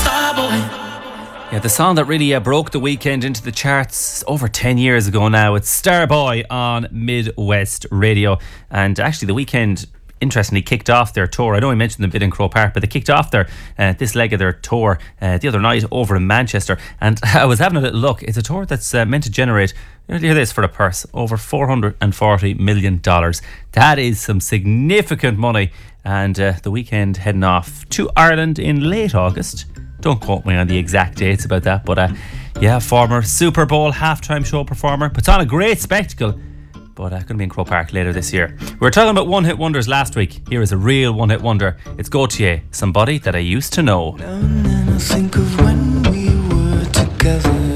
Yeah, the song that really broke The Weeknd into the charts over 10 years ago now. It's Starboy on Midwest Radio. And actually, The Weeknd, interestingly, kicked off their tour. I know I mentioned them a bit in Croke Park, but they kicked off this leg of their tour the other night over in Manchester. And I was having a little look. It's a tour that's meant to generate, hear this for the purse, over $440 million. That is some significant money. And The Weeknd heading off to Ireland in late August. Don't quote me on the exact dates about that, but former Super Bowl halftime show performer. Puts on a great spectacle, but going to be in Croke Park later this year. We were talking about one-hit wonders last week. Here is a real one-hit wonder. It's Gaultier, Somebody That I Used to Know. Now and then I think of when we were together.